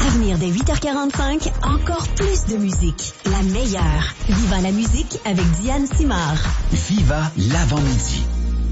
venir dès 8h45, encore plus de musique. La meilleure. Viva la musique avec Diane Simard. Viva l'avant-midi.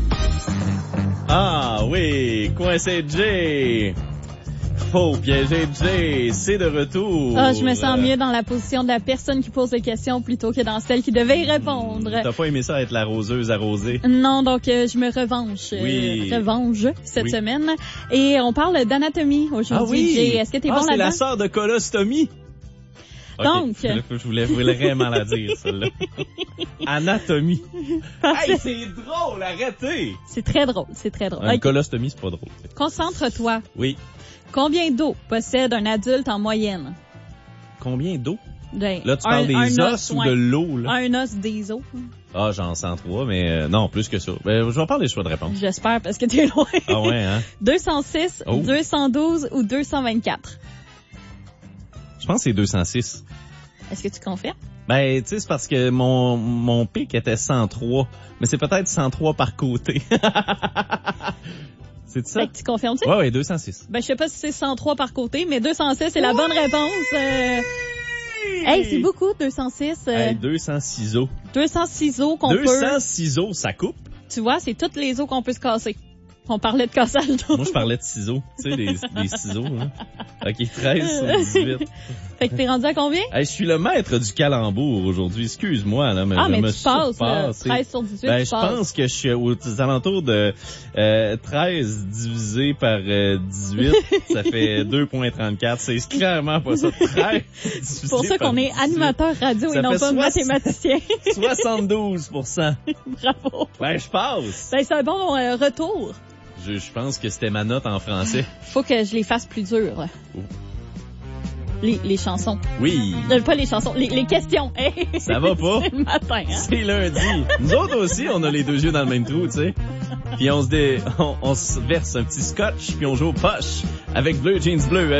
Ah oui, coincé Jay. Faux piégé Jay, c'est de retour. Ah, je me sens mieux dans la position de la personne qui pose les questions plutôt que dans celle qui devait y répondre. T'as pas aimé ça être la roseuse arrosée? Non, donc je me revanche. Revanche cette semaine. Et on parle d'anatomie aujourd'hui. Ah oui? Jay. Est-ce que t'es bon là-dedans? C'est la sœur de colostomie. Donc, okay. Je voulais vraiment la dire, celle-là. Anatomie. Hey, c'est drôle, arrêtez! C'est très drôle, c'est très drôle. Une colostomie, c'est pas drôle. Concentre-toi. Oui. Combien d'eau possède un adulte en moyenne? Combien d'eau? Ben, là, tu parles des os ou de l'eau, là? Un os des os. Ah, j'en sens 3, mais non, plus que ça. Ben, je vais parler des choix de réponse. J'espère, parce que t'es loin. Ah ouais, hein? 206, 212 ou 224? Je pense que c'est 206. Est-ce que tu confirmes? Ben, tu sais, c'est parce que mon pic était 103. Mais c'est peut-être 103 par côté. C'est ça? Fait que tu confirmes-tu? Ouais, 206. Ben, je sais pas si c'est 103 par côté, mais 206, c'est la bonne réponse. Hey, c'est beaucoup, 206. Hey, 200 ciseaux. 200 ciseaux qu'on peut... 200 ciseaux, ça coupe? Tu vois, c'est toutes les os qu'on peut se casser. On parlait de cassage d'eau. Moi, je parlais de ciseaux. Tu sais, des ciseaux, hein. OK, 13 sur 18. Fait que t'es rendu à combien? Hey, je suis le maître du calembour aujourd'hui. Excuse-moi, là, mais je me tu passes, là, 13 sur 18, ben, je pense que je suis aux alentours de 13 divisé par 18. Ça fait 2,34. C'est clairement pas ça. 13 c'est pour ça qu'on est animateur radio et non pas mathématicien. 72%. Bravo. Ben, je passe. Ben, c'est un bon retour. Je pense que c'était ma note en français. Faut que je les fasse plus dures. Oh. Les chansons. Oui. Pas les chansons, les questions. Hey. Ça va pas. C'est le matin, hein? C'est lundi. Nous autres aussi, on a les deux yeux dans le même trou, tu sais. Puis on se verse un petit scotch, puis on joue aux poches avec Bleu Jeans Bleu.